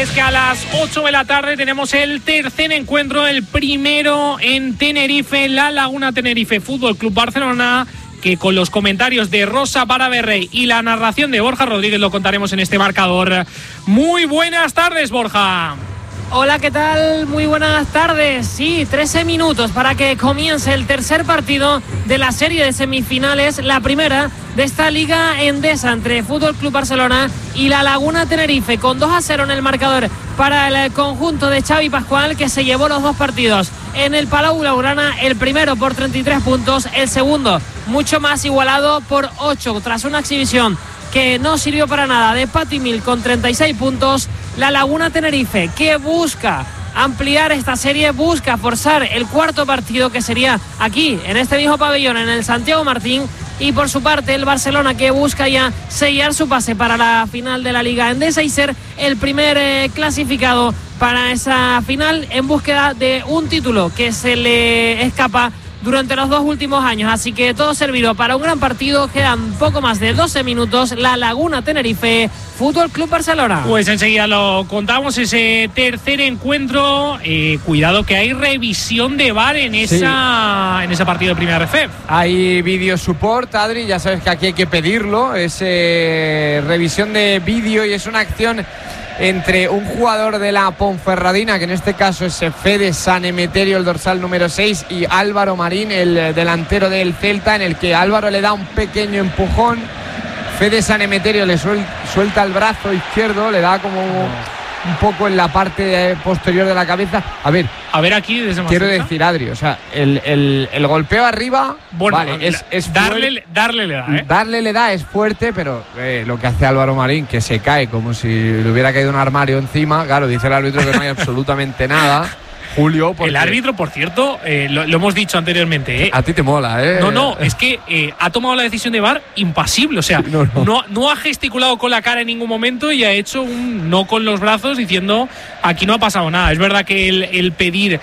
es que a las 8 de la tarde tenemos el tercer encuentro, el primero en Tenerife, La Laguna Tenerife Fútbol Club Barcelona, que con los comentarios de Rosa Paraverrey y la narración de Borja Rodríguez lo contaremos en este marcador. Muy buenas tardes, Borja. Hola, ¿qué tal? Muy buenas tardes. Sí, 13 minutos para que comience el tercer partido de la serie de semifinales, la primera de esta Liga Endesa entre Fútbol Club Barcelona y La Laguna Tenerife, con 2-0 en el marcador para el conjunto de Xavi Pascual, que se llevó los dos partidos en el Palau Blaugrana, el primero por 33 puntos, el segundo mucho más igualado por 8, tras una exhibición que no sirvió para nada de Pati Mil con 36 puntos. La Laguna Tenerife, que busca ampliar esta serie, busca forzar el cuarto partido, que sería aquí, en este mismo pabellón, en el Santiago Martín. Y por su parte el Barcelona, que busca ya sellar su pase para la final de la Liga Endesa y ser el primer clasificado para esa final, en búsqueda de un título que se le escapa durante los dos últimos años. Así que todo servido para un gran partido. Quedan poco más de 12 minutos. La Laguna Tenerife, Fútbol Club Barcelona. Pues enseguida lo contamos, ese tercer encuentro. Cuidado que hay revisión de VAR en ese partido de Primera Ref. Hay video support, Adri, ya sabes que aquí hay que pedirlo. Es revisión de vídeo y es una acción entre un jugador de la Ponferradina, que en este caso es Fede San Emeterio, el dorsal número 6, y Álvaro Marín, el delantero del Celta, en el que Álvaro le da un pequeño empujón. Fede San Emeterio le suelta el brazo izquierdo, le da como un poco en la parte posterior de la cabeza. A ver aquí desde más quiero cerca decir, Adri, o sea, el golpeo arriba, bueno, vale, es darle le da, darle le da, es fuerte, pero lo que hace Álvaro Marín, que se cae como si le hubiera caído un armario encima. Claro, dice el árbitro que no hay absolutamente nada. Julio, porque... El árbitro, por cierto, lo hemos dicho anteriormente, A ti te mola, No, es que ha tomado la decisión de VAR impasible, o sea, no ha gesticulado con la cara en ningún momento y ha hecho un no con los brazos, diciendo aquí no ha pasado nada. Es verdad que el pedir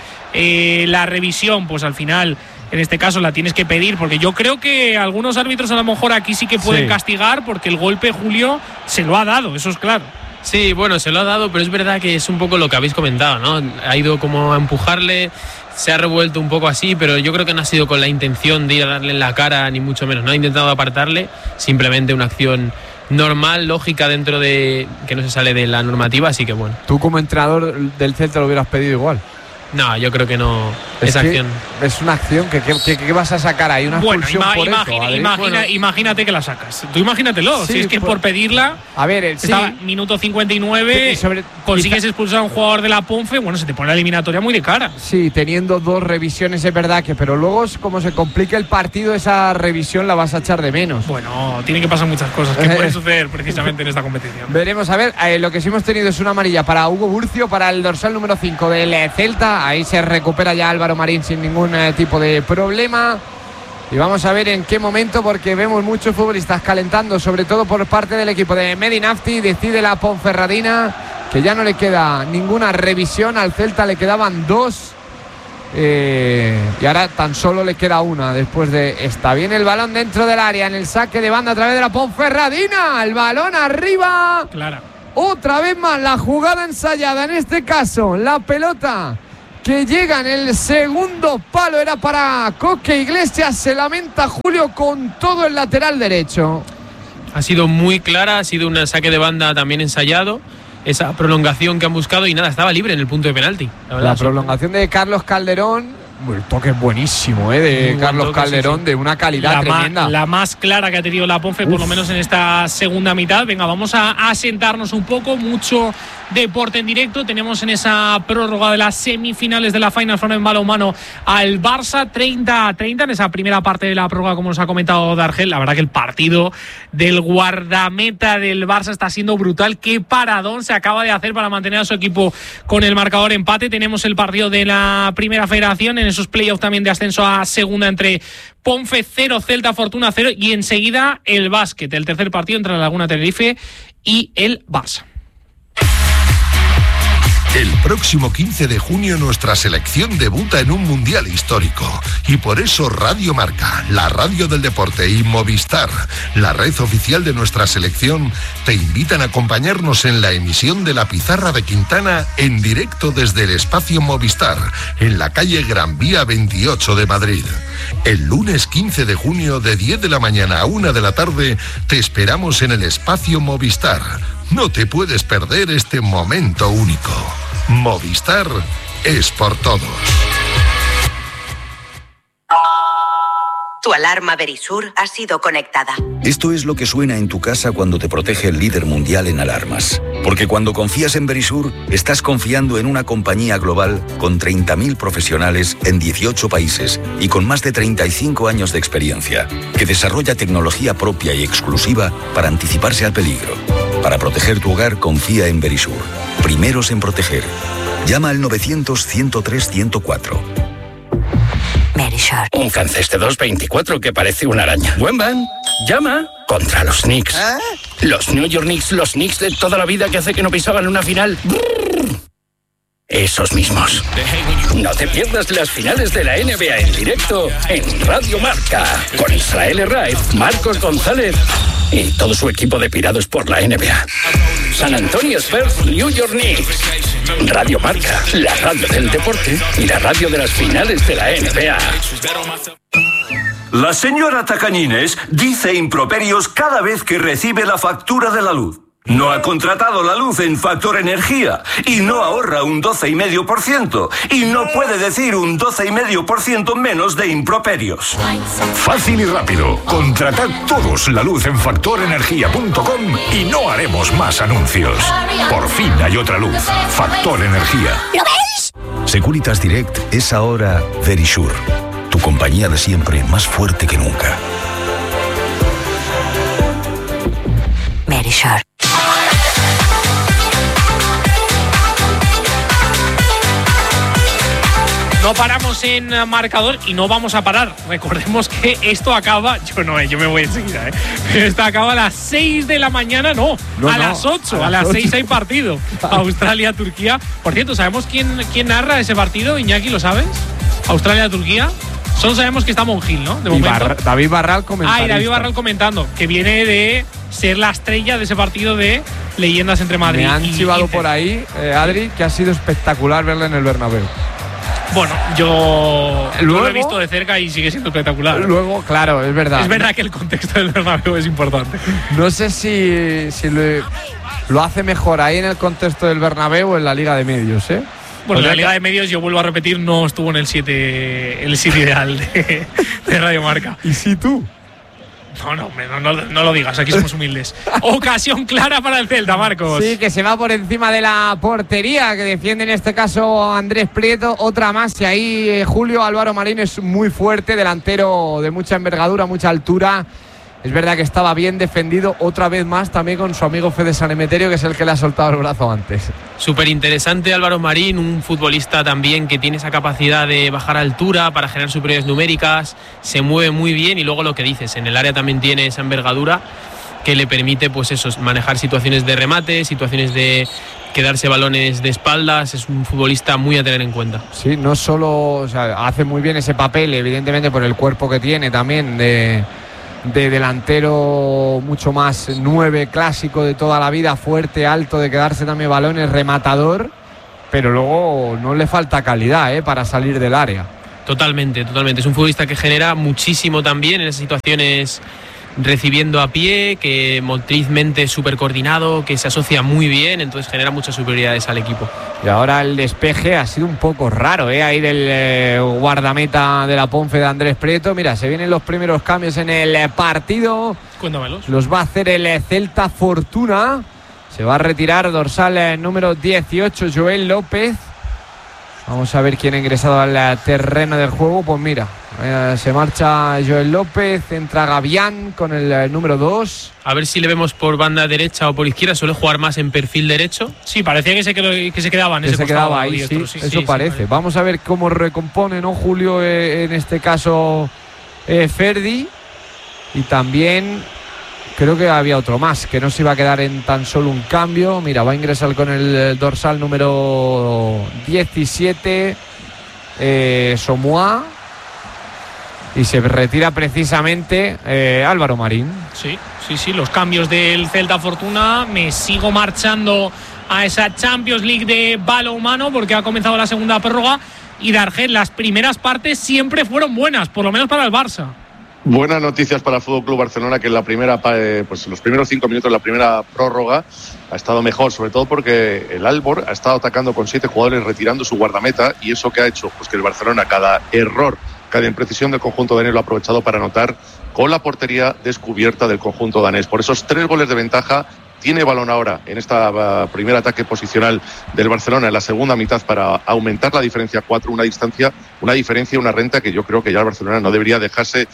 la revisión, pues al final, en este caso la tienes que pedir, porque yo creo que algunos árbitros a lo mejor aquí sí que pueden castigar, porque el golpe, Julio, se lo ha dado, eso es claro. Sí, bueno, se lo ha dado, pero es verdad que es un poco lo que habéis comentado, ¿no? Ha ido como a empujarle, se ha revuelto un poco así, pero yo creo que no ha sido con la intención de ir a darle en la cara, ni mucho menos. No ha intentado apartarle, simplemente una acción normal, lógica, dentro de que no se sale de la normativa, así que bueno. ¿Tú como entrenador del Celta lo hubieras pedido igual? No, yo creo que no. Esa acción es una acción que vas a sacar ahí, una expulsión por eso. Imagínate que la sacas. Tú imagínatelo, si es que por pedirla. A ver, está minuto 59, consigues expulsar a un jugador de la Ponfe, bueno, se te pone la eliminatoria muy de cara. Sí, teniendo dos revisiones es verdad que, pero luego como se complica el partido, esa revisión la vas a echar de menos. Bueno, tiene que pasar muchas cosas que pueden suceder precisamente en esta competición. Veremos, a ver, lo que sí hemos tenido es una amarilla para Hugo Burcio, para el dorsal número 5 del Celta. Ahí se recupera ya Álvaro Marín sin ningún tipo de problema. Y vamos a ver en qué momento, porque vemos muchos futbolistas calentando, sobre todo por parte del equipo de Medinafti. Decide la Ponferradina que ya no le queda ninguna revisión. Al Celta le quedaban dos. Y ahora tan solo le queda una después de esta. Viene el balón dentro del área, en el saque de banda a través de la Ponferradina. El balón arriba. Clara. Otra vez más la jugada ensayada, en este caso la pelota que llega en el segundo palo era para Coque Iglesias. Se lamenta Julio con todo el lateral derecho. Ha sido muy clara, ha sido un saque de banda también ensayado. Esa prolongación que han buscado y nada, estaba libre en el punto de penalti. La prolongación de Carlos Calderón. El toque es buenísimo, de Carlos Calderón, sí. De una calidad tremenda. La más clara que ha tenido la Ponfe, por lo menos en esta segunda mitad. Venga, vamos a sentarnos un poco. Mucho deporte en directo. Tenemos en esa prórroga de las semifinales de la Final Four en balonmano al Barça, 30-30 en esa primera parte de la prórroga, como nos ha comentado Dargel. La verdad que el partido del guardameta del Barça está siendo brutal. Qué paradón se acaba de hacer para mantener a su equipo con el marcador empate. Tenemos el partido de la Primera Federación en esos playoffs también de ascenso a segunda entre Ponfe 0, Celta Fortuna 0, y enseguida el básquet, el tercer partido entre la Laguna Tenerife y el Barça. El próximo 15 de junio nuestra selección debuta en un mundial histórico y por eso Radio Marca, la radio del deporte, y Movistar, la red oficial de nuestra selección, te invitan a acompañarnos en la emisión de La Pizarra de Quintana en directo desde el espacio Movistar, en la calle Gran Vía 28 de Madrid. El lunes 15 de junio de 10 de la mañana a 1 de la tarde te esperamos en el espacio Movistar. No te puedes perder este momento único. Movistar es por todos. Tu alarma Verisur ha sido conectada. Esto es lo que suena en tu casa cuando te protege el líder mundial en alarmas. Porque cuando confías en Verisur, estás confiando en una compañía global con 30.000 profesionales en 18 países y con más de 35 años de experiencia, que desarrolla tecnología propia y exclusiva para anticiparse al peligro. Para proteger tu hogar, confía en Verisur. Primeros en proteger. Llama al 900-103-104. Verisur. Un francés de 2.24 que parece una araña. Buen van. Llama contra los Knicks. Los New York Knicks, los Knicks de toda la vida que hace que no pisaban una final. Esos mismos. No te pierdas las finales de la NBA en directo en Radio Marca. Con Israel Herraiz, Marcos González y todo su equipo de pirados por la NBA. San Antonio Spurs, New York Knicks. Radio Marca, la radio del deporte y la radio de las finales de la NBA. La señora Tacañines dice improperios cada vez que recibe la factura de la luz. No ha contratado la luz en Factor Energía y no ahorra un 12,5% y no puede decir un 12,5% menos de improperios. Fácil y rápido. Contratad todos la luz en factorenergia.com y no haremos más anuncios. Por fin hay otra luz. Factor Energía. ¿Lo ves? Securitas Direct es ahora Verisur. Tu compañía de siempre, más fuerte que nunca. Verisur. No paramos en marcador y no vamos a parar. Recordemos que esto acaba, yo me voy enseguida, pero esto acaba a las 6 de la mañana, a las 8, a las 6 hay partido. Australia-Turquía. Por cierto, ¿sabemos quién narra ese partido? Iñaki, ¿lo sabes? Australia-Turquía. Solo sabemos que está Monjil, ¿no? De momento. David Barral comentando. David Barral comentando, que viene de ser la estrella de ese partido de Leyendas entre Madrid. Me han chivado por ahí, Adri, que ha sido espectacular verle en el Bernabéu. Bueno, yo lo he visto de cerca y sigue siendo espectacular. Luego, claro, es verdad. Es verdad que el contexto del Bernabéu es importante. No sé si lo hace mejor ahí en el contexto del Bernabéu o en la Liga de Medios, ¿eh? Bueno, la Liga de Medios, yo vuelvo a repetir, no estuvo en el 7 ideal de Radio Marca. ¿Y si tú? No lo digas, aquí somos humildes. Ocasión clara para el Celta, Marcos. Sí, que se va por encima de la portería, que defiende en este caso Andrés Prieto. Otra más, y ahí Julio Álvaro Marín es muy fuerte, delantero de mucha envergadura, mucha altura. Es verdad que estaba bien defendido otra vez más también con su amigo Fede San Emeterio, que es el que le ha soltado el brazo antes. Súper interesante Álvaro Marín, un futbolista también que tiene esa capacidad de bajar altura para generar superioridades numéricas, se mueve muy bien y luego lo que dices, en el área también tiene esa envergadura que le permite pues eso, manejar situaciones de remate, situaciones de quedarse balones de espaldas. Es un futbolista muy a tener en cuenta. Sí, no solo hace muy bien ese papel, evidentemente por el cuerpo que tiene también de delantero mucho más 9 clásico de toda la vida, fuerte, alto, de quedarse también balones, rematador, pero luego no le falta calidad para salir del área. Totalmente. Es un futbolista que genera muchísimo también en esas situaciones recibiendo a pie, que motrizmente es súper coordinado, que se asocia muy bien, entonces genera muchas superioridades al equipo. Y ahora el despeje ha sido un poco raro, ahí del guardameta de la Ponfe de Andrés Prieto. Mira, se vienen los primeros cambios en el partido. Cuéntamelos. Los va a hacer el Celta Fortuna. Se va a retirar dorsal número 18, Joel López. Vamos a ver quién ha ingresado al terreno del juego. Pues mira, se marcha Joel López, entra Gavián con el número 2. A ver si le vemos por banda derecha o por izquierda. Suele jugar más en perfil derecho. Sí, parecía que se quedaba en ese costado. Se quedaba ahí, diestro, sí, eso parece. Sí, vamos a ver cómo recompone, ¿no, Julio? En este caso, Ferdi. Y también creo que había otro más, que no se iba a quedar en tan solo un cambio. Mira, va a ingresar con el dorsal número 17, Somoa, y se retira precisamente Álvaro Marín. Sí, los cambios del Celta Fortuna. Me sigo marchando a esa Champions League de balonmano porque ha comenzado la segunda prórroga y Dargel, las primeras partes siempre fueron buenas, por lo menos para el Barça. Buenas noticias para el Fútbol Club Barcelona, que en la primera, pues los primeros 5 minutos de la primera prórroga ha estado mejor, sobre todo porque el Albor ha estado atacando con 7 jugadores, retirando su guardameta, y eso que ha hecho, pues que el Barcelona, cada error, cada imprecisión del conjunto danés lo ha aprovechado para anotar con la portería descubierta del conjunto danés. Por esos 3 goles de ventaja, tiene balón ahora en esta primer ataque posicional del Barcelona en la segunda mitad para aumentar la diferencia a 4, una diferencia, una renta que yo creo que ya el Barcelona no debería dejarse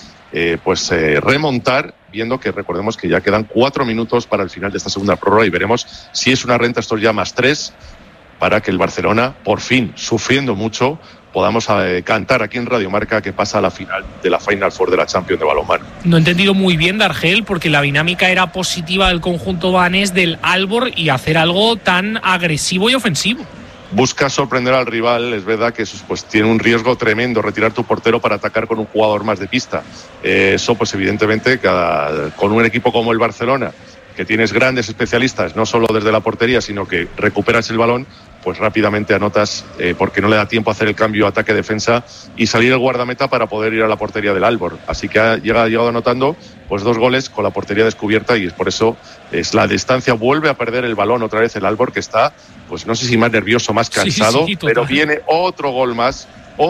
remontar, viendo que recordemos que ya quedan 4 minutos para el final de esta segunda prórroga y veremos si es una renta, estos ya más 3, para que el Barcelona, por fin, sufriendo mucho, podamos cantar aquí en Radio Marca que pasa a la final de la Final Four de la Champions de balonmano. No he entendido muy bien, Dargel, porque la dinámica era positiva del conjunto danés del Albor y hacer algo tan agresivo y ofensivo. Busca sorprender al rival, es verdad que pues tiene un riesgo tremendo retirar tu portero para atacar con un jugador más de pista. Eso pues evidentemente con un equipo como el Barcelona, que tienes grandes especialistas, no solo desde la portería, sino que recuperas el balón, pues rápidamente anotas, porque no le da tiempo a hacer el cambio ataque-defensa y salir el guardameta para poder ir a la portería del Albor. Así que ha llegado anotando pues 2 goles con la portería descubierta, y es por eso la distancia. Vuelve a perder el balón otra vez el Albor, que está, pues no sé si más nervioso, más cansado, pero viene otro gol más,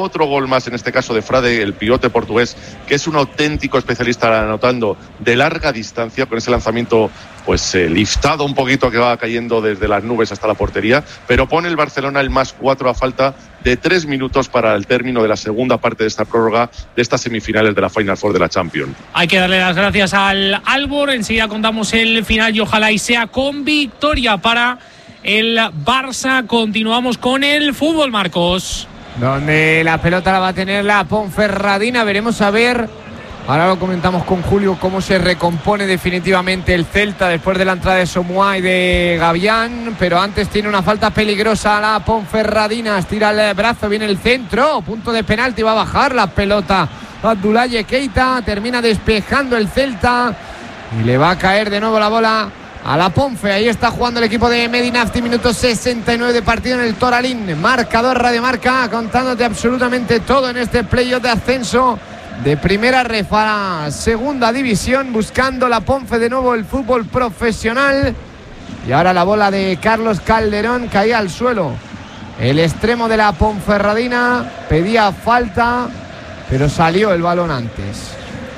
en este caso de Frade, el pivote portugués, que es un auténtico especialista anotando de larga distancia, con ese lanzamiento pues liftado un poquito que va cayendo desde las nubes hasta la portería, pero pone el Barcelona el más 4 a falta de 3 minutos para el término de la segunda parte de esta prórroga, de estas semifinales de la Final Four de la Champions. Hay que darle las gracias al Albor, enseguida contamos el final y ojalá y sea con victoria para el Barça. Continuamos con el fútbol, Marcos. Donde la pelota la va a tener la Ponferradina. Veremos a ver, ahora lo comentamos con Julio, cómo se recompone definitivamente el Celta después de la entrada de Somoa y de Gavián. Pero antes tiene una falta peligrosa la Ponferradina. Estira el brazo, viene el centro, punto de penalti, va a bajar la pelota Abdoulaye Keita, termina despejando el Celta y le va a caer de nuevo la bola a la Ponfe. Ahí está jugando el equipo de Medinafti, minuto 69 de partido en el Toralín. Marcador Radio Marca, contándote absolutamente todo en este playoff de ascenso de primera ref a la segunda división, buscando la Ponfe de nuevo el fútbol profesional. Y ahora la bola de Carlos Calderón caía al suelo. El extremo de la Ponferradina pedía falta, pero salió el balón antes.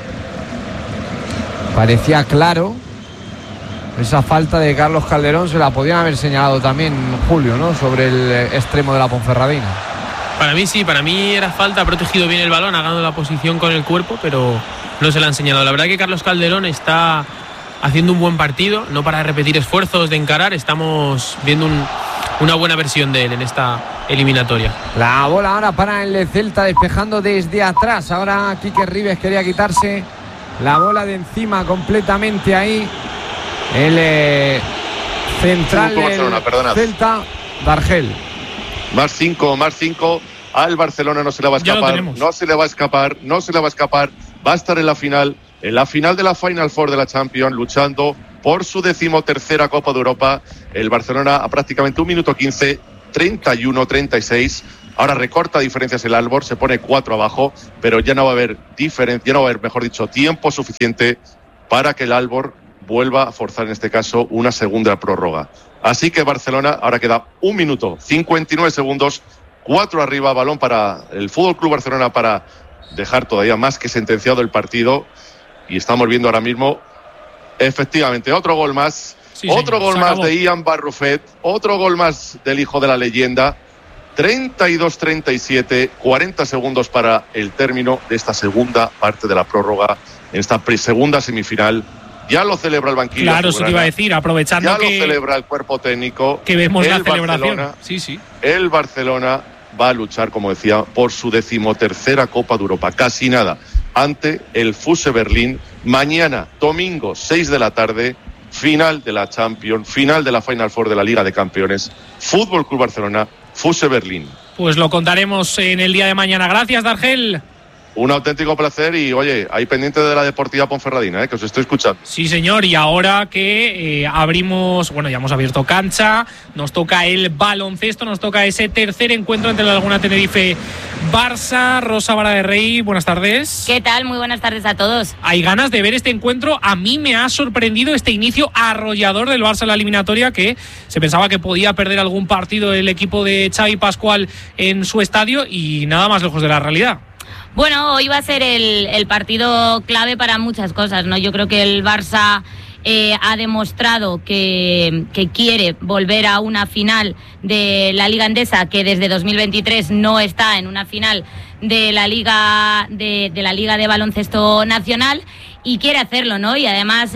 Parecía claro. Esa falta de Carlos Calderón se la podían haber señalado también, Julio, ¿no? Sobre el extremo de la Ponferradina. Para mí sí, para mí era falta, ha protegido bien el balón, ha ganado la posición con el cuerpo, pero no se la han señalado. La verdad que Carlos Calderón está haciendo un buen partido, no para repetir esfuerzos de encarar, estamos viendo una buena versión de él en esta eliminatoria. La bola ahora para el Celta, despejando desde atrás. Ahora Quique Ribes quería quitarse la bola de encima completamente ahí. El central del Celta, Dargel. Más 5 al Barcelona, no se le va a escapar, no se le va a escapar, va a estar en la final de la Final Four de la Champions, luchando por su 13ª Copa de Europa. El Barcelona a prácticamente 1 minuto 15, 31-36. Ahora recorta diferencias el Albor, se pone 4 abajo, pero ya no va a haber diferencia, mejor dicho, tiempo suficiente para que el Albor vuelva a forzar en este caso una segunda prórroga. Así que Barcelona, ahora queda 1 minuto 59 segundos, 4 arriba, balón para el Fútbol Club Barcelona para dejar todavía más que sentenciado el partido. Y estamos viendo ahora mismo, efectivamente, otro gol más, de Ian Barrufet, otro gol más del hijo de la leyenda. 32-37, 40 segundos para el término de esta segunda parte de la prórroga, en esta segunda semifinal. Ya lo celebra el banquillo. Claro, eso te iba a decir, aprovechando ya lo celebra el cuerpo técnico. Que vemos la celebración. Sí. El Barcelona va a luchar, como decía, por su 13ª Copa de Europa. Casi nada ante el Fuse Berlín, Mañana, domingo, 6 de la tarde, final de la Champions, final de la Final Four de la Liga de Campeones, Fútbol Club Barcelona, Fuse Berlín. Pues lo contaremos en el día de mañana. Gracias, Dargel. Un auténtico placer y, oye, ahí pendiente de la Deportiva Ponferradina, que os estoy escuchando. Sí, señor, y ahora que abrimos, bueno, ya hemos abierto cancha, nos toca el baloncesto, nos toca ese tercer encuentro entre la Laguna Tenerife Barça. Rosa Vara de Rey, buenas tardes. ¿Qué tal? Muy buenas tardes a todos. Hay ganas de ver este encuentro. A mí me ha sorprendido este inicio arrollador del Barça en la eliminatoria, que se pensaba que podía perder algún partido el equipo de Xavi Pascual en su estadio y nada más lejos de la realidad. Bueno, hoy va a ser el partido clave para muchas cosas, ¿no? Yo creo que el Barça ha demostrado que quiere volver a una final de la Liga Endesa, que desde 2023 no está en una final de la Liga de Baloncesto Nacional, y quiere hacerlo, ¿no? Y además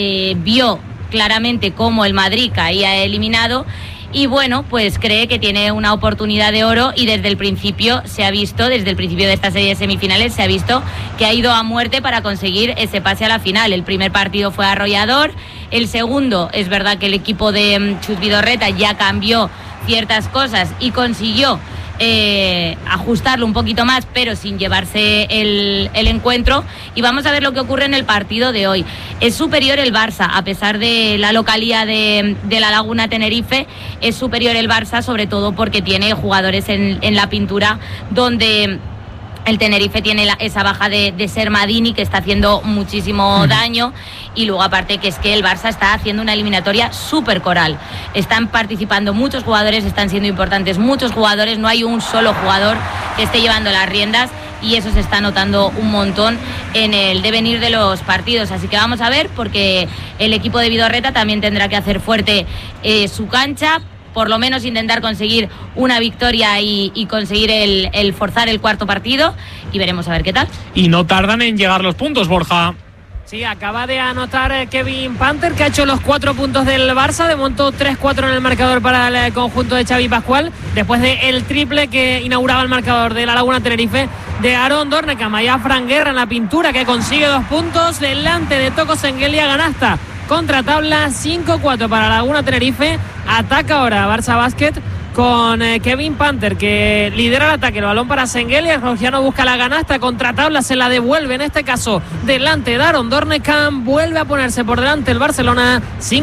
vio claramente cómo el Madrid caía eliminado. Y bueno, pues cree que tiene una oportunidad de oro, y desde el principio se ha visto, desde el principio de esta serie de semifinales, se ha visto que ha ido a muerte para conseguir ese pase a la final. El primer partido fue arrollador, el segundo es verdad que el equipo de Chus Vidorreta ya cambió ciertas cosas y consiguió ajustarlo un poquito más, pero sin llevarse el encuentro. Y vamos a ver lo que ocurre en el partido de hoy. Es superior el Barça, a pesar de la localía de la Laguna Tenerife. Es superior el Barça, sobre todo porque tiene jugadores en la pintura, donde el Tenerife tiene esa baja de Sermadini, que está haciendo muchísimo daño, y luego aparte que es que el Barça está haciendo una eliminatoria súper coral. Están participando muchos jugadores, están siendo importantes muchos jugadores, no hay un solo jugador que esté llevando las riendas, y eso se está notando un montón en el devenir de los partidos. Así que vamos a ver, porque el equipo de Vidorreta también tendrá que hacer fuerte su cancha, por lo menos intentar conseguir una victoria y conseguir el forzar el cuarto partido, y veremos a ver qué tal. Y no tardan en llegar los puntos, Borja. Sí, acaba de anotar Kevin Panther, que ha hecho los 4 puntos del Barça, de momento 3-4 en el marcador para el conjunto de Xavi Pascual, después del triple que inauguraba el marcador de la Laguna Tenerife de Aaron Dornekam. Allá Fran Guerra en la pintura, que consigue 2 puntos delante de Toko Sengelia, canasta contra tabla, 5-4 para Laguna Tenerife. Ataca ahora Barça Basket con Kevin Panther, que lidera el ataque. El balón para Sengelia, Georgiano busca la canasta, contra tabla se la devuelve, en este caso delante de Aaron Dornekam. Vuelve a ponerse por delante el Barcelona,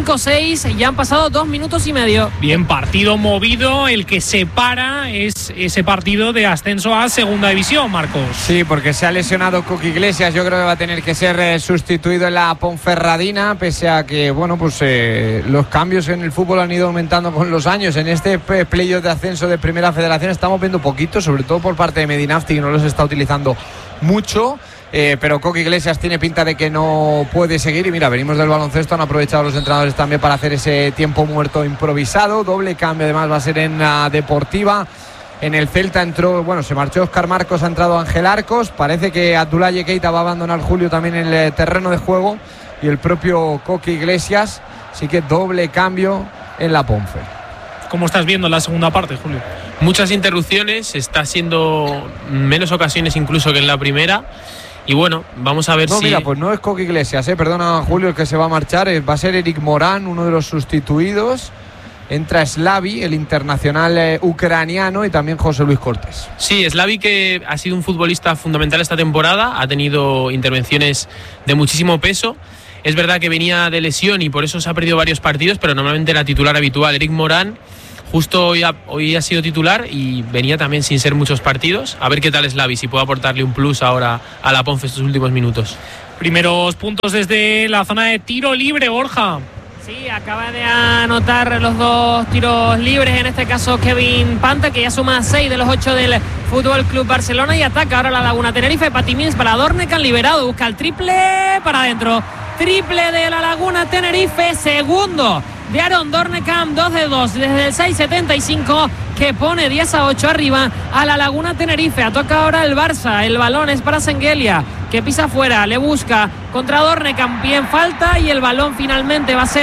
5-6, ya han pasado 2 minutos y medio. Bien, partido movido. El que separa es ese partido de ascenso a segunda división, Marcos. Sí, porque se ha lesionado Coque Iglesias. Yo creo que va a tener que ser sustituido en la Ponferradina, pese a que, bueno, pues los cambios en el fútbol han ido aumentando con los años. En este playoff de ascenso de Primera Federación estamos viendo poquito, sobre todo por parte de Medinafti, que no los está utilizando mucho, pero Coque Iglesias tiene pinta de que no puede seguir. Y mira, venimos del baloncesto, han aprovechado los entrenadores también para hacer ese tiempo muerto improvisado. Doble cambio además va a ser en la Deportiva. En el Celta entró, bueno, se marchó Óscar Marcos, ha entrado Ángel Arcos. Parece que Abdoulaye Keita va a abandonar Julio también en el terreno de juego, y el propio Coque Iglesias. Así que doble cambio en la Ponfe. ¿Cómo estás viendo la segunda parte, Julio? Muchas interrupciones, está siendo menos ocasiones incluso que en la primera. Y bueno, vamos a ver si... Mira, pues no es Coque Iglesias, perdona, Julio, el que se va a marchar. Va a ser Eric Morán, uno de los sustituidos. Entra Slavi, el internacional ucraniano, y también José Luis Cortés. Sí, Slavi, que ha sido un futbolista fundamental esta temporada, ha tenido intervenciones de muchísimo peso. Es verdad que venía de lesión y por eso se ha perdido varios partidos, pero normalmente era titular habitual. Eric Morán justo hoy ha sido titular y venía también sin ser muchos partidos. A ver qué tal Slavi, si puede aportarle un plus ahora a la Ponfe estos últimos minutos. Primeros puntos desde la zona de tiro libre, Borja. Sí, acaba de anotar los 2 tiros libres, en este caso Kevin Panther, que ya suma 6 de los 8 del Fútbol Club Barcelona, y ataca ahora la Laguna Tenerife. Patimins para Dornekam, liberado, busca el triple para adentro. Triple de la Laguna Tenerife, segundo de Aaron Dornekam, 2 de 2 desde el 6.75, que pone 10-8 arriba a la Laguna Tenerife. Toca ahora el Barça, el balón es para Sengelia, que pisa fuera, le busca contra Dornekam, bien falta, y el balón finalmente va a ser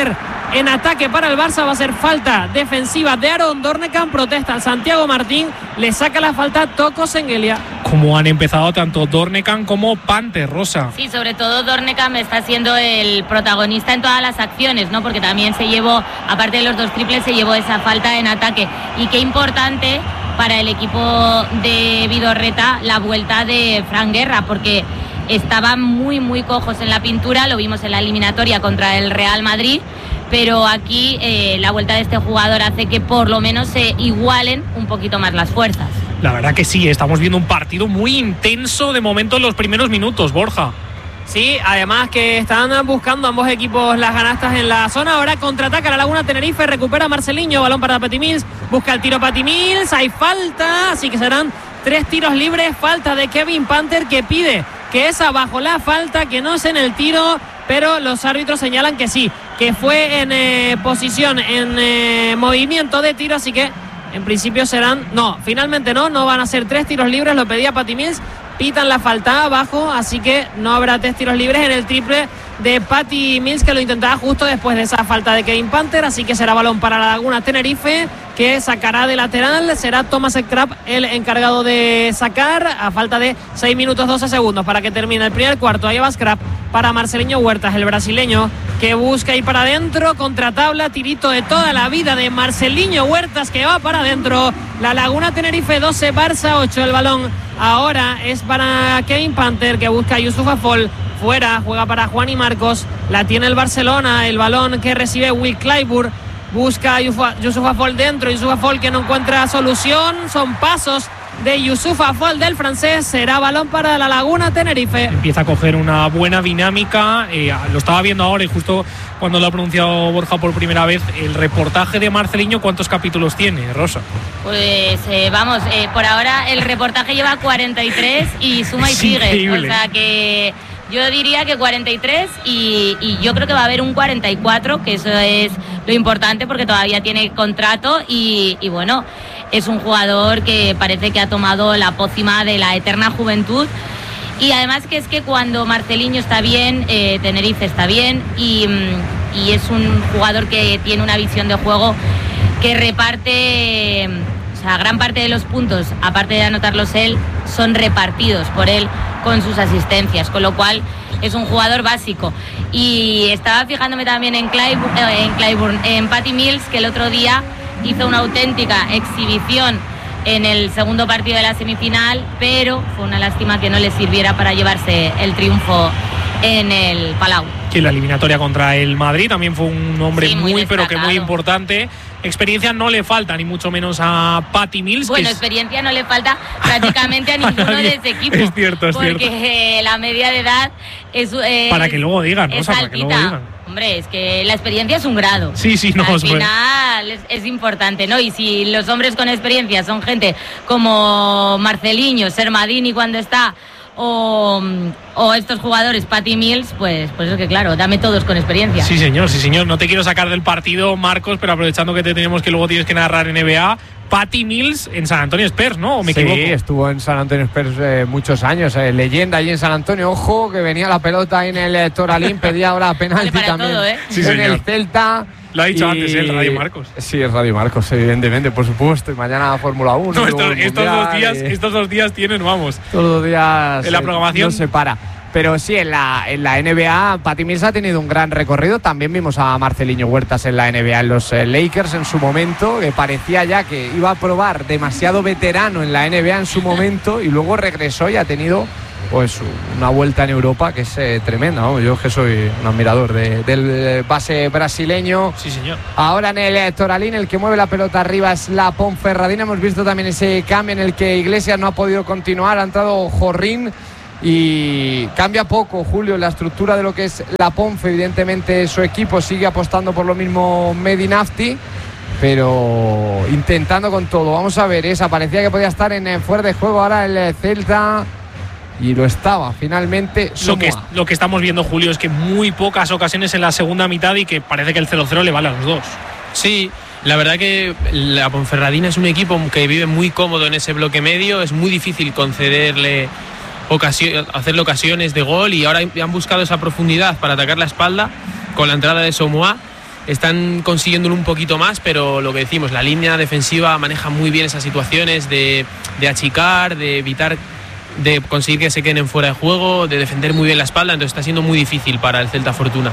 en ataque para el Barça. Va a ser falta defensiva de Aaron Dornekamp. Protesta Santiago Martín. Le saca la falta Toko Sengelia. Como han empezado tanto Dornekamp como Panther, Rosa. Sí, sobre todo Dornekamp está siendo el protagonista en todas las acciones, ¿no? Porque también se llevó, aparte de los 2 triples, se llevó esa falta en ataque. Y qué importante para el equipo de Vidorreta la vuelta de Fran Guerra, porque estaban muy cojos en la pintura. Lo vimos en la eliminatoria contra el Real Madrid, pero aquí la vuelta de este jugador hace que por lo menos se igualen un poquito más las fuerzas. La verdad que sí, estamos viendo un partido muy intenso de momento en los primeros minutos, Borja. Sí, además que están buscando ambos equipos las canastas en la zona. Ahora contraataca la Laguna Tenerife, recupera Marceliño, balón para Patty Mills, busca el tiro Patty Mills, hay falta, así que serán 3 tiros libres, falta de Kevin Panther, que pide que es abajo la falta, que no es en el tiro, pero los árbitros señalan que sí, que fue en posición, en movimiento de tiro, así que en principio serán, finalmente no van a ser 3 tiros libres, lo pedía Patty Mills, pitan la falta abajo, así que no habrá 3 tiros libres en el triple de Patty Mills, que lo intentaba justo después de esa falta de Kevin Panther, así que será balón para la Laguna Tenerife, que sacará de lateral. Será Thomas Krab el encargado de sacar, a falta de 6 minutos 12 segundos para que termine el primer cuarto. Ahí va Krab para Marceliño Huertas, el brasileño, que busca ir para adentro, contra tabla, tirito de toda la vida de Marceliño Huertas, que va para adentro. La Laguna Tenerife 12, Barça 8. El balón ahora es para Kevin Panther, que busca a Yusuf Afol. Fuera, juega para Juan y Marcos. La tiene el Barcelona. El balón que recibe Will Clyburn. Busca a Yusuf Afol dentro. Yusuf Afol que no encuentra solución. Son pasos de Yusuf Afol del francés. Será balón para la Laguna Tenerife. Empieza a coger una buena dinámica. Lo estaba viendo ahora y justo cuando lo ha pronunciado Borja por primera vez, el reportaje de Marceliño, ¿cuántos capítulos tiene, Rosa? Pues por ahora el reportaje lleva 43 y suma y sigue. Increíble. O sea que yo diría que 43 y yo creo que va a haber un 44, que eso es lo importante porque todavía tiene contrato y bueno, es un jugador que parece que ha tomado la pócima de la eterna juventud. Y además que es que cuando Marceliño está bien, Tenerife está bien y es un jugador que tiene una visión de juego que reparte, o sea, gran parte de los puntos, aparte de anotarlos él, son repartidos por él con sus asistencias, con lo cual es un jugador básico. Y estaba fijándome también en Patty Mills, que el otro día hizo una auténtica exhibición en el segundo partido de la semifinal, pero fue una lástima que no le sirviera para llevarse el triunfo en el Palau. Que la eliminatoria contra el Madrid también fue un hombre muy pero que muy importante. Experiencia no le falta, ni mucho menos a Patty Mills. Bueno, experiencia no le falta prácticamente a ninguno de ese equipo. Es cierto, porque la media de edad es para que luego digan, es o sea, para que luego digan. Hombre, es que la experiencia es un grado. Sí, no. Al final es importante, ¿no? Y si los hombres con experiencia son gente como Marceliño, Sermadini cuando está, o estos jugadores, Patty Mills, pues es que claro, dame todos con experiencia. Sí, señor. No te quiero sacar del partido, Marcos, pero aprovechando que te tenemos que luego tienes que narrar NBA, Patty Mills en San Antonio Spurs, ¿no? ¿O me equivoco? Sí, estuvo en San Antonio Spurs muchos años, leyenda allí en San Antonio. Ojo, que venía la pelota ahí en el Toralín, pedía ahora penalti también. Todo, sí, en señor. El Celta. Lo ha dicho antes el Radio Marcos. Sí, el Radio Marcos, evidentemente, por supuesto. Y mañana Fórmula 1. No, estos dos días tienen, vamos. Todos los días en la programación no se para. Pero sí, en la NBA, Patty Mills ha tenido un gran recorrido. También vimos a Marceliño Huertas en la NBA, en los Lakers en su momento, que parecía ya que iba a probar demasiado veterano en la NBA en su momento, y luego regresó y ha tenido pues una vuelta en Europa que es tremenda, ¿no? Yo que soy un admirador del base brasileño. Sí, señor. Ahora en el Toralín, el que mueve la pelota arriba es la Ponferradina. Hemos visto también ese cambio en el que Iglesias no ha podido continuar, ha entrado Jorrín. Y cambia poco, Julio, la estructura de lo que es la Ponfe. Evidentemente su equipo sigue apostando por lo mismo Medinafti, pero intentando con todo. Vamos a ver, esa parecía que podía estar en fuera de juego ahora el Celta, y lo estaba finalmente. Lo que estamos viendo, Julio, es que muy pocas ocasiones en la segunda mitad y que parece que el 0-0 le vale a los dos. Sí, la verdad que la Ponferradina es un equipo que vive muy cómodo en ese bloque medio. Es muy difícil concederle hacerle ocasiones de gol, y ahora han buscado esa profundidad para atacar la espalda con la entrada de Somoa, están consiguiéndolo un poquito más, pero lo que decimos, la línea defensiva maneja muy bien esas situaciones de achicar, de evitar, de conseguir que se queden en fuera de juego, de defender muy bien la espalda, entonces está siendo muy difícil para el Celta Fortuna.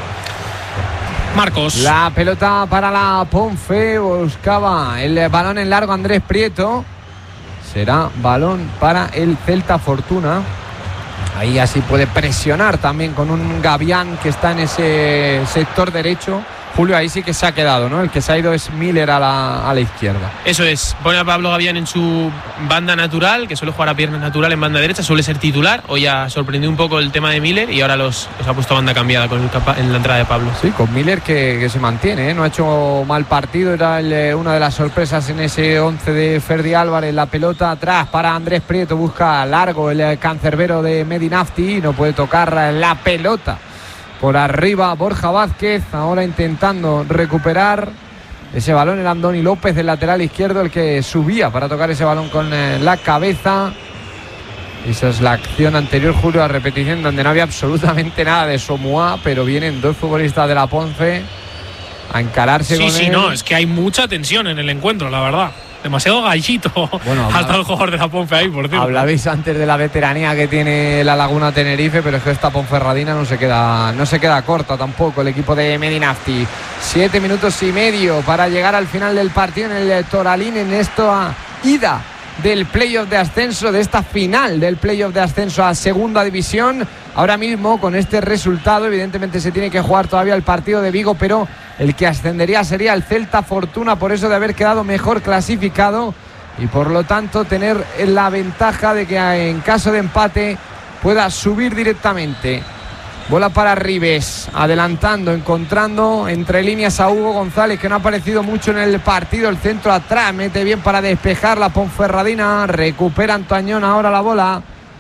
Marcos. La pelota para la Ponfe, buscaba el balón en largo Andrés Prieto. Será balón para el Celta Fortuna. Ahí así puede presionar también con un Gavián que está en ese sector derecho. Julio, ahí sí que se ha quedado, ¿no? El que se ha ido es Miller a la izquierda. Eso es, pone a Pablo Gavián en su banda natural, que suele jugar a pierna natural en banda derecha, suele ser titular. Hoy ha sorprendido un poco el tema de Miller y ahora los ha puesto a banda cambiada en la entrada de Pablo. Sí, con Miller que se mantiene, ¿eh? No ha hecho mal partido, era una de las sorpresas en ese 11 de Ferdi Álvarez. La pelota atrás para Andrés Prieto, busca largo el cancerbero de Medinafti, no puede tocar la pelota. Por arriba Borja Vázquez, ahora intentando recuperar ese balón. Era Andoni López, del lateral izquierdo, el que subía para tocar ese balón con la cabeza. Esa es la acción anterior, Julio, a repetición, donde no había absolutamente nada de Somoa, pero vienen dos futbolistas de la Ponce a encararse con él. Sí, no, es que hay mucha tensión en el encuentro, la verdad. Demasiado gallito. Bueno, ha estado el jugador de la Ponfe ahí, por cierto. Hablabais antes de la veteranía que tiene la Laguna Tenerife, pero es que esta Ponferradina no se queda corta tampoco el equipo de Medinafti. 7 minutos y medio para llegar al final del partido en el Toralín, en esta ida del playoff de ascenso, de esta final del playoff de ascenso a segunda división. Ahora mismo, con este resultado, evidentemente se tiene que jugar todavía el partido de Vigo, pero el que ascendería sería el Celta Fortuna, por eso de haber quedado mejor clasificado y por lo tanto tener la ventaja de que en caso de empate pueda subir directamente. Bola para Ribes, adelantando, encontrando entre líneas a Hugo González, que no ha aparecido mucho en el partido. El centro atrás, mete bien para despejar la Ponferradina, recupera Antoñón ahora la bola,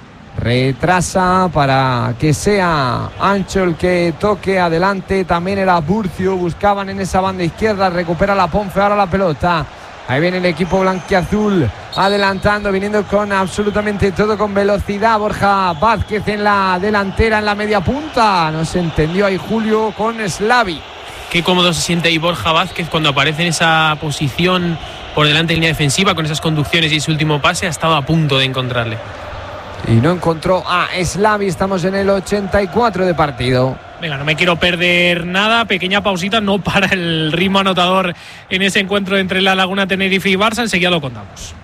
retrasa para que sea Ancho el que toque adelante. También era Burcio, buscaban en esa banda izquierda, recupera la Ponfe ahora la pelota. Ahí viene el equipo blanquiazul adelantando, viniendo con absolutamente todo, con velocidad. Borja Vázquez en la delantera, en la media punta. No se entendió ahí Julio con Slavi. Qué cómodo se siente ahí Borja Vázquez cuando aparece en esa posición por delante de línea defensiva, con esas conducciones y ese último pase. Ha estado a punto de encontrarle. Y no encontró a Slavi. Estamos en el 84 de partido. Venga, no me quiero perder nada. Pequeña pausita, no para el ritmo anotador en ese encuentro entre la Laguna Tenerife y Barça. Enseguida lo contamos.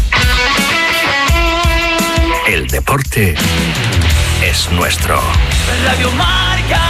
El deporte es nuestro. Radio Marca.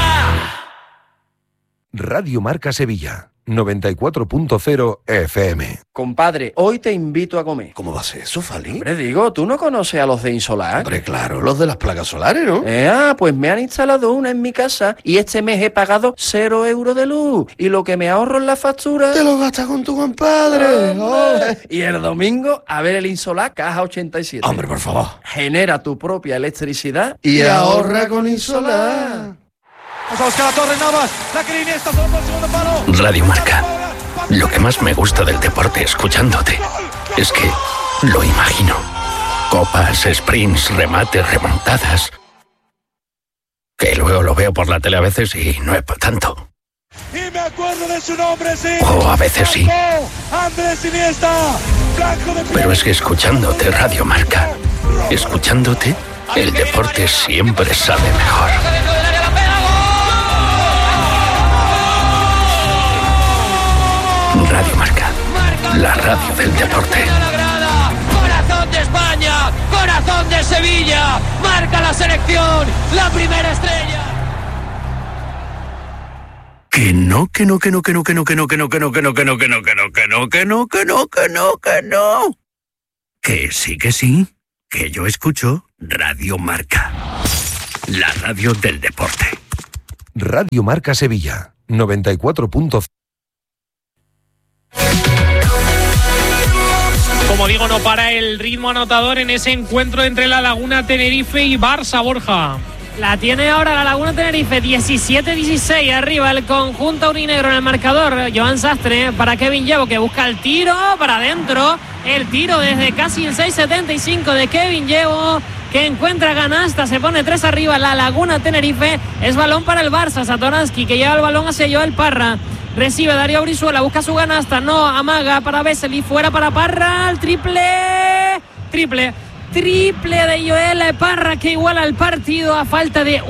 Radio Marca Sevilla, 94.0 FM. Compadre, hoy te invito a comer. ¿Cómo va a ser eso, Fali? Hombre, digo, ¿tú no conoces a los de Insolar? Hombre, claro, los de las placas solares, ¿no? Pues me han instalado una en mi casa y este mes he pagado 0 euros de luz. Y lo que me ahorro en la factura... ¡Te lo gastas con tu compadre! Y el domingo, a ver el Insolar Caja 87. Hombre, por favor. Genera tu propia electricidad y ahorra con Insolar. Vamos a buscar a Torres Navas, la que Iniesta solo por el segundo palo. Radio Marca. Lo que más me gusta del deporte escuchándote es que lo imagino. Copas, sprints, remates, remontadas. Que luego lo veo por la tele a veces y no es para tanto. Y me acuerdo de su nombre, sí. O a veces sí. Andrés Iniesta. Pero es que escuchándote Radio Marca, escuchándote, el deporte siempre sabe mejor. Radio Marca, la radio del deporte. Corazón de España, corazón de Sevilla, marca la selección, la primera estrella. Que no. Que sí, que yo escucho Radio Marca, la radio del deporte. Radio Marca Sevilla, 94.0. Como digo, no para el ritmo anotador en ese encuentro entre la Laguna Tenerife y Barça, Borja. La tiene ahora la Laguna Tenerife, 17-16 arriba el conjunto aurinegro en el marcador. Joan Sastre para Kevin Llevo, que busca el tiro para adentro. El tiro desde casi el 6.75 de Kevin Llevo, que encuentra canasta, se pone 3 arriba la Laguna Tenerife. Es balón para el Barça, Satoransky, que lleva el balón hacia Joel Parra. Recibe Darío Brizuela, busca su canasta, no, amaga para Vesely, fuera para Parra, el triple de Joel Parra que iguala el partido a falta de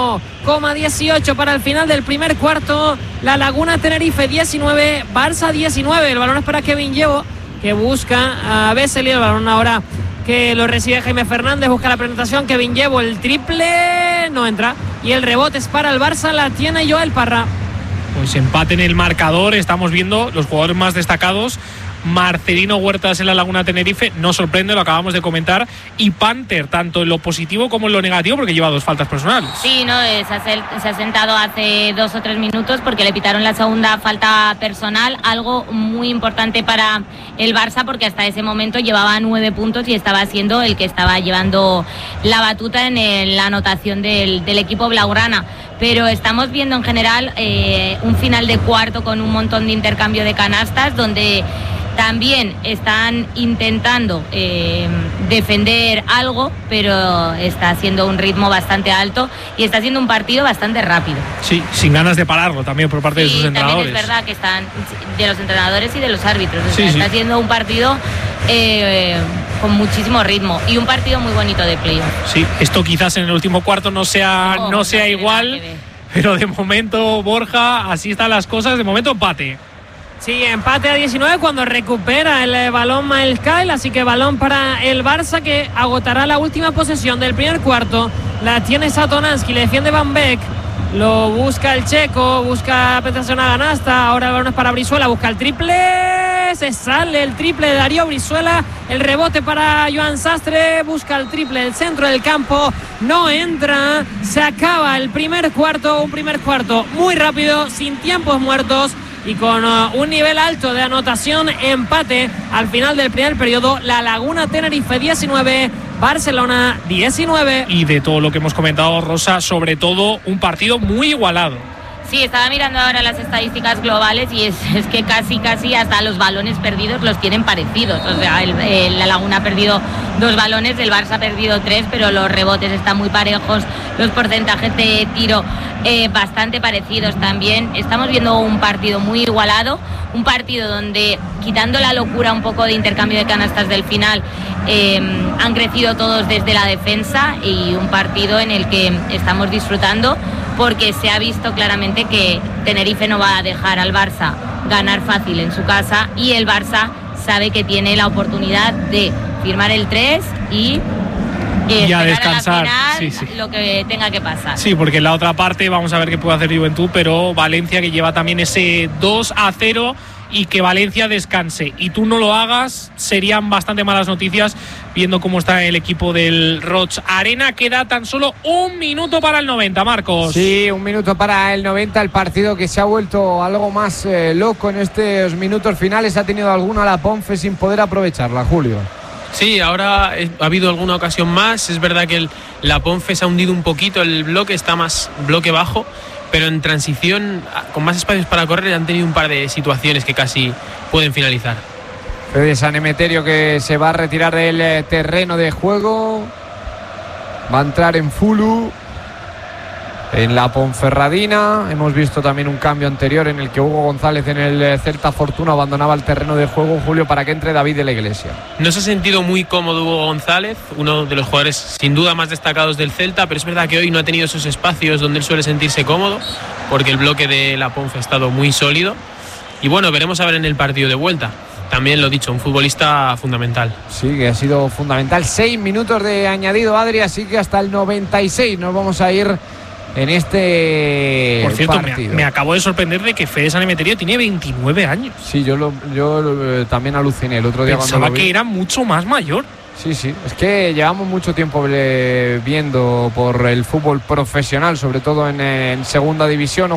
1,18 para el final del primer cuarto. La Laguna Tenerife 19, Barça 19. El balón es para Kevin Llevo, que busca a Vesely. El balón ahora que lo recibe Jaime Fernández, busca la penetración. Kevin Llevo, el triple no entra. Y el rebote es para el Barça, la tiene Joel Parra. Pues empate en el marcador. Estamos viendo los jugadores más destacados. Marcelino Huertas en la Laguna Tenerife, no sorprende, lo acabamos de comentar, y Panther, tanto en lo positivo como en lo negativo, porque lleva 2 faltas personales. Sí, no, se ha sentado hace 2 o 3 minutos porque le pitaron la segunda falta personal, algo muy importante para el Barça, porque hasta ese momento llevaba 9 puntos y estaba siendo el que estaba llevando la batuta en la anotación del equipo blaugrana. Pero estamos viendo en general un final de cuarto con un montón de intercambio de canastas, donde también están intentando defender algo, pero está siendo un ritmo bastante alto y está siendo un partido bastante rápido. Sí, sin ganas de pararlo también por parte de sus entrenadores. También es verdad que están de los entrenadores y de los árbitros. Sí, está siendo un partido con muchísimo ritmo y un partido muy bonito de playoff. Sí, esto quizás en el último cuarto no sea igual, pero de momento, Borja, así están las cosas. De momento, empate. Sí, empate a 19 cuando recupera el balón Miles Kyle, así que balón para el Barça, que agotará la última posesión del primer cuarto. La tiene Satoransky, le defiende Van Beek, lo busca el checo, busca penetración a canasta, ahora el balón es para Brizuela, busca el triple, se sale el triple de Darío Brizuela, el rebote para Joan Sastre, busca el triple del centro del campo, no entra, se acaba el primer cuarto, un primer cuarto muy rápido, sin tiempos muertos y con un nivel alto de anotación. Empate al final del primer periodo. La Laguna Tenerife 19, Barcelona 19. Y de todo lo que hemos comentado, Rosa, sobre todo un partido muy igualado. Sí, estaba mirando ahora las estadísticas globales y es que casi hasta los balones perdidos los tienen parecidos. O sea, la Laguna ha perdido 2 balones, el Barça ha perdido 3, pero los rebotes están muy parejos, los porcentajes de tiro bastante parecidos también. Estamos viendo un partido muy igualado, un partido donde, quitando la locura un poco de intercambio de canastas del final, han crecido todos desde la defensa, y un partido en el que estamos disfrutando porque se ha visto claramente que Tenerife no va a dejar al Barça ganar fácil en su casa, y el Barça sabe que tiene la oportunidad de firmar el 3 y a descansar, a la final, lo que tenga que pasar. Sí, porque en la otra parte vamos a ver qué puede hacer Juventud, pero Valencia, que lleva también ese 2-0, y que Valencia descanse y tú no lo hagas, serían bastante malas noticias viendo cómo está el equipo del Roig Arena. Queda tan solo 1 minuto para el 90, Marcos. Sí, 1 minuto para el 90, el partido que se ha vuelto algo más loco en estos minutos finales. Ha tenido alguna la Ponfe sin poder aprovecharla, Julio. Sí, ahora ha habido alguna ocasión más. Es verdad que la Ponfe se ha hundido un poquito, el bloque está más bloque bajo, pero en transición, con más espacios para correr, han tenido un par de situaciones que casi pueden finalizar. Fede San Emeterio, que se va a retirar del terreno de juego, va a entrar en Fulu, en la Ponferradina. Hemos visto también un cambio anterior en el que Hugo González en el Celta Fortuna abandonaba el terreno de juego, Julio, para que entre David de la Iglesia. No se ha sentido muy cómodo Hugo González, uno de los jugadores sin duda más destacados del Celta, pero es verdad que hoy no ha tenido esos espacios donde él suele sentirse cómodo, porque el bloque de la Ponfe ha estado muy sólido. Y bueno, veremos a ver en el partido de vuelta. También lo dicho, un futbolista fundamental. Sí, que ha sido fundamental. 6 minutos de añadido, Adri, así que hasta el 96 nos vamos a ir en este Por cierto, partido. Me acabo de sorprender de que Fede San Emeterio tiene 29 años. Sí, yo también aluciné el otro día. Pensaba cuando lo vi. que era mucho más mayor. Sí, es que llevamos mucho tiempo viendo por el fútbol profesional, sobre todo en segunda división.